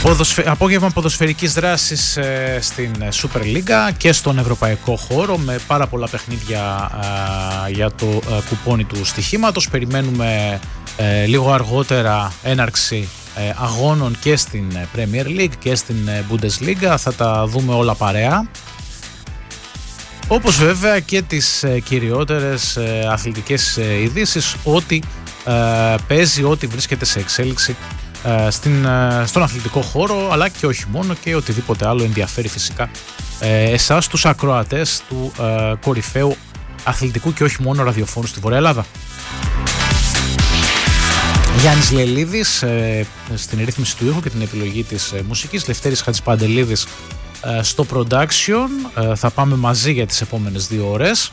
Απόγευμα ποδοσφαιρικής δράσης στην Super League και στον ευρωπαϊκό χώρο, με πάρα πολλά παιχνίδια για το κουπόνι του στοιχήματος. Περιμένουμε λίγο αργότερα έναρξη αγώνων και στην Premier League και στην Bundesliga. Θα τα δούμε όλα παρέα, όπως βέβαια και τις κυριότερες αθλητικές ειδήσεις, ό,τι παίζει, ό,τι βρίσκεται σε εξέλιξη στον αθλητικό χώρο, αλλά και όχι μόνο, και οτιδήποτε άλλο ενδιαφέρει φυσικά εσάς τους ακροατές του κορυφαίου αθλητικού και όχι μόνο ραδιοφώνου στη Βορεια Ελλάδα. Γιάννης Λελίδης στην ρύθμιση του ήχου και την επιλογή της μουσικής, Λευτέρης Χατζηπαντελίδης στο production. Θα πάμε μαζί για τις επόμενες 2 ώρες.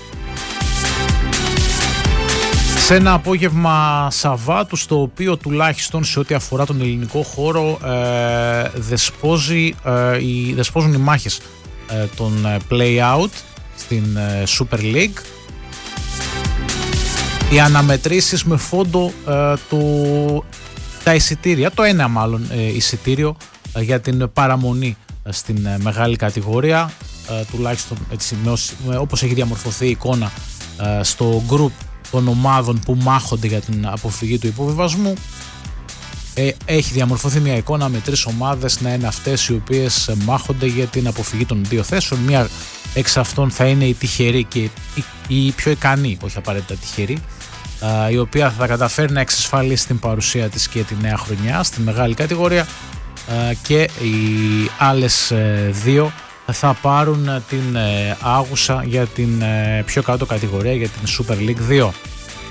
Σε ένα απόγευμα Σαββάτου, στο οποίο τουλάχιστον σε ό,τι αφορά τον ελληνικό χώρο δεσπόζουν οι μάχες των play-out στην Super League. Οι αναμετρήσεις με φόντο τα εισιτήρια, το ένα μάλλον εισιτήριο για την παραμονή στην μεγάλη κατηγορία, τουλάχιστον έτσι, όπως έχει διαμορφωθεί η εικόνα στο group των ομάδων που μάχονται για την αποφυγή του υποβιβασμού. Έχει διαμορφωθεί μια εικόνα με 3 ομάδες να είναι αυτές οι οποίες μάχονται για την αποφυγή των 2 θέσεων. Μία εξ αυτών θα είναι η τυχερή και η πιο ικανή, όχι απαραίτητα τυχερή, η οποία θα καταφέρει να εξασφαλίσει την παρουσία της και τη νέα χρονιά στη μεγάλη κατηγορία, και οι άλλες 2 θα πάρουν την άγουσα για την πιο κάτω κατηγορία, για την Super League 2.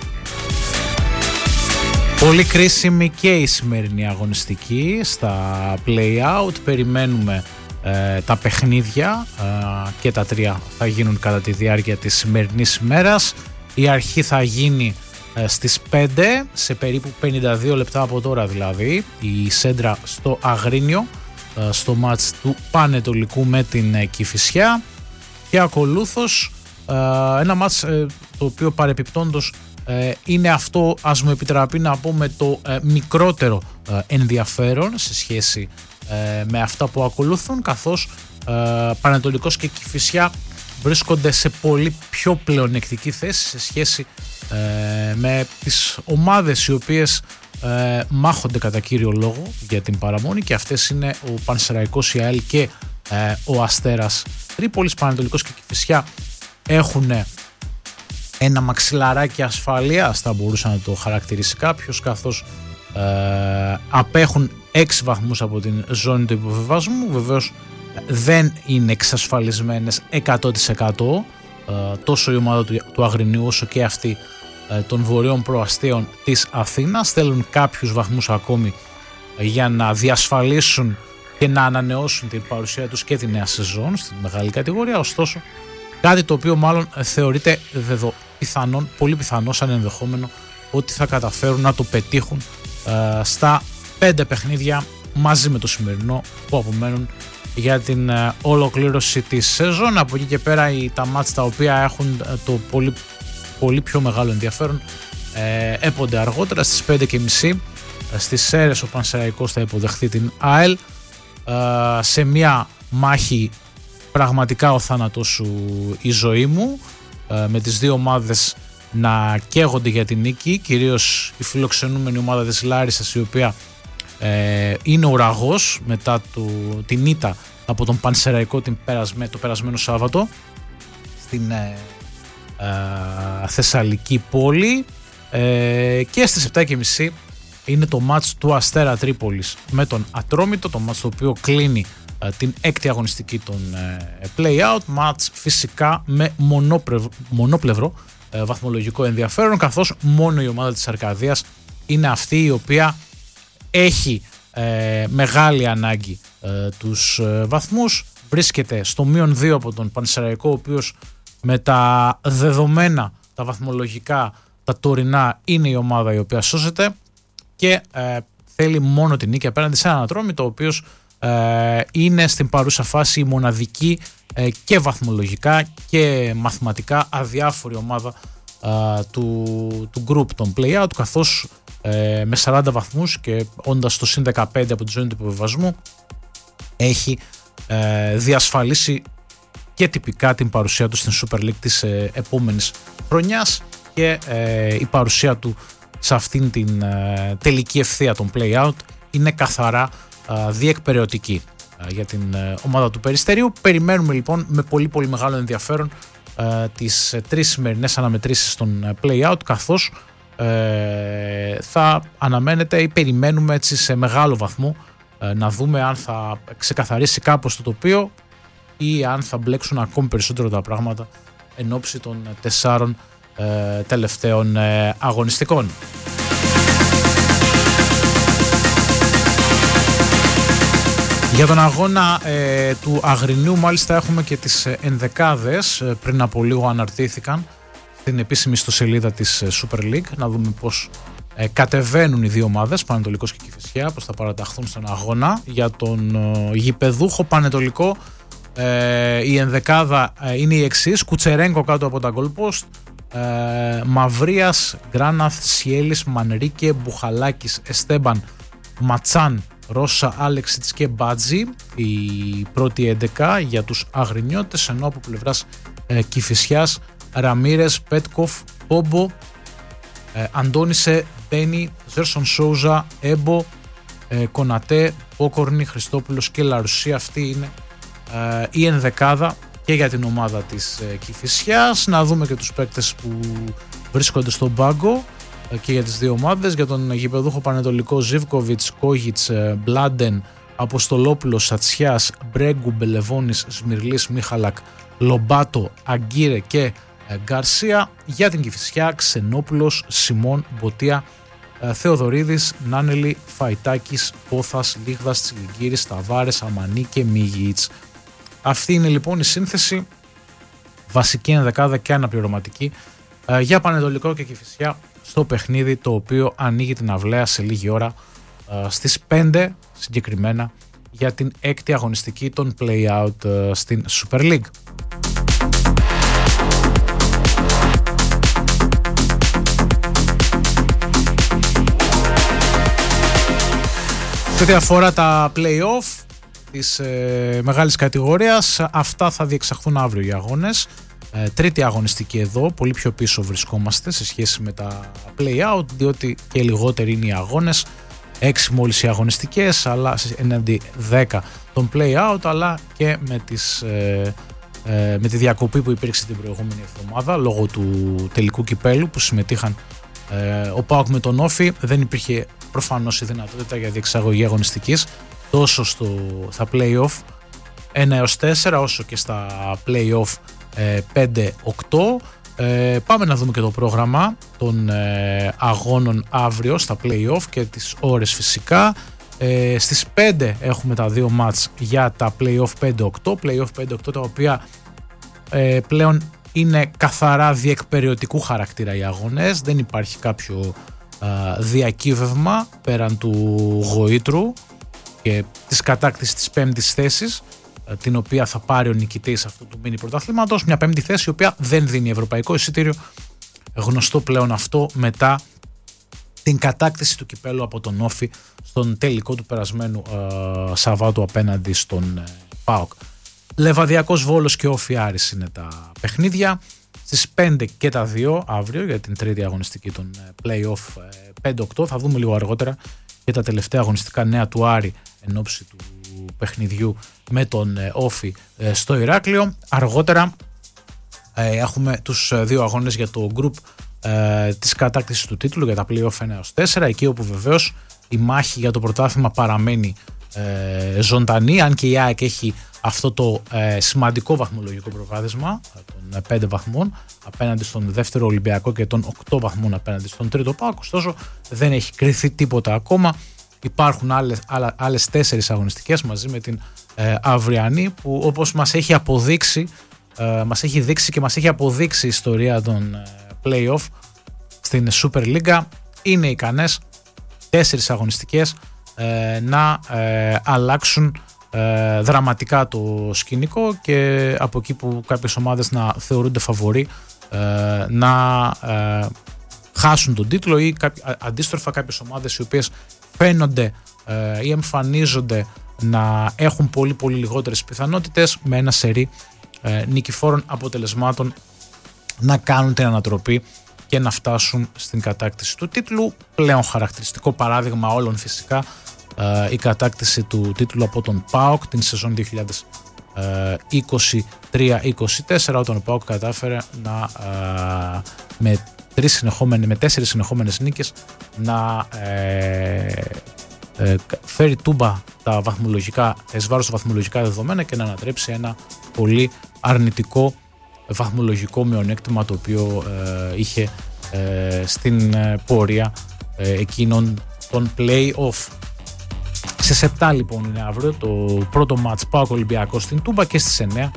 Πολύ κρίσιμη και η σημερινή αγωνιστική στα play-out. Περιμένουμε τα παιχνίδια και τα 3 θα γίνουν κατά τη διάρκεια της σημερινής ημέρας. Η αρχή θα γίνει στις 5, σε περίπου 52 λεπτά από τώρα δηλαδή, η Σέντρα στο Αγρίνιο, στο μάτς του Πανετολικού με την Κηφισιά, και ακολούθως ένα μάτς το οποίο παρεπιπτόντος είναι αυτό, ας μου επιτραπεί να πω, με το μικρότερο ενδιαφέρον σε σχέση με αυτά που ακολουθούν, καθώς Πανετολικός και Κηφισιά βρίσκονται σε πολύ πιο πλεονεκτική θέση σε σχέση με τις ομάδες οι οποίες μάχονται κατά κύριο λόγο για την παραμονή, και αυτές είναι ο Πανσεραϊκός, η ΑΕΛ και ο Αστέρας Τρίπολης. Πανετολικός και Κηφισιά έχουν ένα μαξιλαράκι ασφαλείας, θα μπορούσε να το χαρακτηρίσει κάποιος, καθώς απέχουν 6 βαθμούς από την ζώνη του υποβιβασμού. Βεβαίως δεν είναι εξασφαλισμένες 100% τόσο η ομάδα του Αγρινίου όσο και αυτή των βορείων προαστίων της Αθήνας. Θέλουν κάποιους βαθμούς ακόμη για να διασφαλίσουν και να ανανεώσουν την παρουσία τους και τη νέα σεζόν στη μεγάλη κατηγορία. Ωστόσο, κάτι το οποίο μάλλον θεωρείται πιθανόν, πολύ πιθανό, σαν ενδεχόμενο, ότι θα καταφέρουν να το πετύχουν στα 5 παιχνίδια μαζί με το σημερινό που απομένουν για την ολοκλήρωση της σεζόν. Από εκεί και πέρα τα μάτς τα οποία έχουν το πολύ πιο μεγάλο ενδιαφέρον έπονται αργότερα στις 5:30. Στις Σέρρες ο Πανσεραϊκός θα υποδεχθεί την ΑΕΛ σε μια μάχη πραγματικά ο θάνατος σου η ζωή μου, με τις 2 ομάδες να καίγονται για την νίκη, κυρίως η φιλοξενούμενη ομάδα της Λάρισσας, η οποία είναι ουραγός μετά την ήττα από τον Πανσεραϊκό το περασμένο Σάββατο στην Θεσσαλική πόλη, και στις 7:30 είναι το μάτς του Αστέρα Τρίπολης με τον Ατρόμητο, το μάτς το οποίο κλείνει την 6η αγωνιστική των play-out. Μάτς φυσικά με μονόπλευρο βαθμολογικό ενδιαφέρον, καθώς μόνο η ομάδα της Αρκαδίας είναι αυτή η οποία έχει μεγάλη ανάγκη τους βαθμούς. Βρίσκεται στο -2 από τον Πανσεραϊκό, ο οποίος με τα δεδομένα, τα βαθμολογικά, τα τωρινά, είναι η ομάδα η οποία σώζεται, και θέλει μόνο την νίκη απέναντι σε έναν Ατρόμητο, ο οποίος είναι στην παρούσα φάση η μοναδική και βαθμολογικά και μαθηματικά αδιάφορη ομάδα του group των play-out, καθώς με 40 βαθμούς και όντας στο συν 15 από τη ζώνη του υποβιβασμού έχει διασφαλίσει και τυπικά την παρουσία του στην Super League της επόμενης χρονιάς και η παρουσία του σε αυτήν την τελική ευθεία των play-out είναι καθαρά διεκπεραιωτική για την ομάδα του Περιστερίου. Περιμένουμε λοιπόν με πολύ πολύ μεγάλο ενδιαφέρον τις 3 σημερινές αναμετρήσεις των play-out, καθώς θα αναμένεται ή περιμένουμε έτσι σε μεγάλο βαθμό να δούμε αν θα ξεκαθαρίσει κάπως το τοπίο ή αν θα μπλέξουν ακόμη περισσότερο τα πράγματα εν ώψη των 4 τελευταίων αγωνιστικών. Για τον αγώνα του Αγρινίου μάλιστα έχουμε και τις ενδεκάδες, πριν από λίγο αναρτήθηκαν στην επίσημη ιστοσελίδα της Super League, να δούμε πώς κατεβαίνουν οι δύο ομάδες, Πανετολικός και Κηφισιά, πώς θα παραταχθούν στον αγώνα. Για τον γηπεδούχο Πανετολικό η ενδεκάδα είναι η εξής: Κουτσερέγκο κάτω από τα goal post, Μαυρίας, Γκράναθ, Σιέλης, Μανρίκε, Μπουχαλάκης, Εστέμπαν, Ματσάν, Ρώσα, Άλεξιτς και Μπάτζη, η πρώτη 11 για τους Αγρινιώτες, ενώ από πλευράς Κηφισιάς Ραμίρες, Πέτκοφ, Πόμπο, Αντώνισε, Μπένι, Ζέρσον Σόουζα, Έμπο, Κονατέ, Πόκορνη, Χριστόπουλος και Λαρουσία. Αυτή είναι η ενδεκάδα και για την ομάδα της Κηφισιάς. Να δούμε και τους παίκτες που βρίσκονται στον πάγκο και για τις δύο ομάδες. Για τον γηπεδούχο Πανετολικό, Ζίβκοβιτς, Κόγιτς, Μπλάντεν, Αποστολόπουλος, Σατσιάς, Μπρέγκου, Μπελεβόνης, Σμυρλής, Μίχαλακ, Λομπάτο, Αγκύρε και Γκαρσία. Για την Κηφισιά, Ξενόπουλος, Σιμών, Μποτία, Θεοδωρίδης, Νάνελη, Φαϊτάκης, Πόθας, Λίγδας, Τσιλιγκύρης, Ταβάρες, Αμανή και Μίγιτς. Αυτή είναι λοιπόν η σύνθεση, βασική ενδεκάδα και αναπληρωματική για Πανετολικό και Κηφισιά στο παιχνίδι, το οποίο ανοίγει την αυλαία σε λίγη ώρα στις 5 συγκεκριμένα για την 6η αγωνιστική των play-out στην Super League. Σε ό,τι αφορά τα play-off της μεγάλης κατηγορίας, αυτά θα διεξαχθούν αύριο οι αγώνες. Τρίτη αγωνιστική εδώ, πολύ πιο πίσω βρισκόμαστε σε σχέση με τα play-out, διότι και λιγότεροι είναι οι αγώνες, 6 μόλις οι αγωνιστικές, αλλά έναντι 10 των play-out, αλλά και με τη διακοπή που υπήρξε την προηγούμενη εβδομάδα λόγω του τελικού κυπέλου που συμμετείχαν ο ΠΑΟΚ με τον Όφη. Δεν υπήρχε προφανώς η δυνατότητα για διεξαγωγή αγωνιστικής τόσο στα play-off 1 έως 4 όσο και στα play-off 5-8. Πάμε να δούμε και το πρόγραμμα των αγώνων αύριο στα play-off και τις ώρες φυσικά. Στις 5 έχουμε τα δύο μάτς για τα play-off 5-8, τα οποία πλέον είναι καθαρά διεκπεραιωτικού χαρακτήρα οι αγώνες, δεν υπάρχει κάποιο διακύβευμα πέραν του γοήτρου και της κατάκτησης της 5ης θέσης, την οποία θα πάρει ο νικητής αυτού του μίνι πρωταθλήματος, μια 5η θέση η οποία δεν δίνει ευρωπαϊκό εισιτήριο, γνωστό πλέον αυτό μετά την κατάκτηση του κυπέλου από τον Όφη στον τελικό του περασμένου Σαββάτου απέναντι στον ΠΑΟΚ. Λεβαδιακός Βόλος και Όφη Άρης είναι τα παιχνίδια. Στις 5 και τα 2 αύριο για την τρίτη αγωνιστική των play-off 5-8. Θα δούμε λίγο αργότερα και τα τελευταία αγωνιστικά νέα του Άρη εν ώψη του παιχνιδιού με τον Όφη στο Ηράκλειο. Αργότερα έχουμε τους δύο αγώνες για το group της κατάκτησης του τίτλου για τα play-off 1 έως 4, εκεί όπου βεβαίως η μάχη για το πρωτάθλημα παραμένει ζωντανή, αν και η ΑΕΚ έχει αυτό το σημαντικό βαθμολογικό προβάδισμα των 5 βαθμών απέναντι στον δεύτερο Ολυμπιακό και των 8 βαθμών απέναντι στον τρίτο ΠΑΟΚ. Ωστόσο δεν έχει κριθεί τίποτα ακόμα. Υπάρχουν άλλες 4 αγωνιστικές μαζί με την αυριανή, που όπως μας έχει αποδείξει, και μας έχει αποδείξει η ιστορία των play-off στην Super League, είναι ικανές 4 αγωνιστικές να αλλάξουν δραματικά το σκηνικό και από εκεί που κάποιες ομάδες να θεωρούνται φαβορί να χάσουν τον τίτλο, ή αντίστροφα κάποιες ομάδες οι οποίες φαίνονται ή εμφανίζονται να έχουν πολύ πολύ λιγότερες πιθανότητες, με ένα σερί νικηφόρων αποτελεσμάτων να κάνουν την ανατροπή και να φτάσουν στην κατάκτηση του τίτλου. Πλέον χαρακτηριστικό παράδειγμα όλων φυσικά η κατάκτηση του τίτλου από τον ΠΑΟΚ την σεζόν 2023-24, όταν ο ΠΑΟΚ κατάφερε να με 4 συνεχόμενες νίκες να φέρει τούμπα τα βαθμολογικά, εις βάρος τα βαθμολογικά δεδομένα και να ανατρέψει ένα πολύ αρνητικό βαθμολογικό μειονέκτημα το οποίο είχε στην πορεία εκείνων των play-off. Στις 7 λοιπόν είναι αύριο το πρώτο μάτς ΠΑΟΚ Ολυμπιακός στην Τούμπα, και στις 9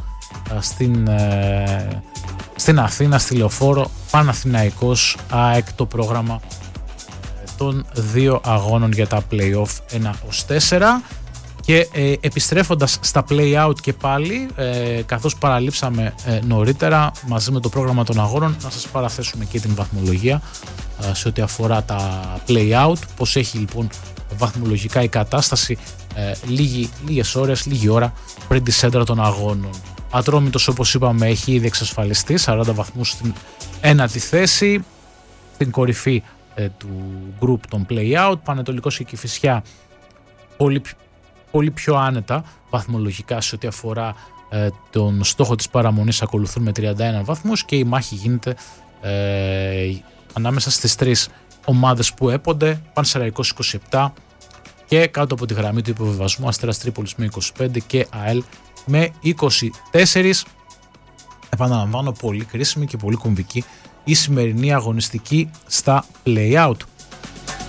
στην Αθήνα, στη Λεωφόρο, Παναθηναϊκός ΑΕΚ, το πρόγραμμα των 2 αγώνων για τα play-off 1-4. Και επιστρέφοντας στα play-out και πάλι, καθώς παραλείψαμε νωρίτερα μαζί με το πρόγραμμα των αγώνων, να σας παραθέσουμε και την βαθμολογία σε ό,τι αφορά τα play-out, πως έχει λοιπόν βαθμολογικά η κατάσταση λίγες ώρες, λίγη ώρα πριν τη σέντρα των αγώνων. Ατρόμητος, όπως είπαμε, έχει ήδη εξασφαλιστεί 40 βαθμούς στην 1η θέση, στην κορυφή του group των play-out. Πανετολικός και Κηφισιά πολύ πιο άνετα βαθμολογικά σε ό,τι αφορά τον στόχο της παραμονής, ακολουθούν με 31 βαθμούς, και η μάχη γίνεται ανάμεσα στις 3 ομάδες που έπονται, Πανσεραϊκός 27 και κάτω από τη γραμμή του υποβιβασμού Αστέρας Τρίπολης με 25 και ΑΕΛ με 24. Επαναλαμβάνω, πολύ κρίσιμη και πολύ κομβική η σημερινή αγωνιστική στα play-out.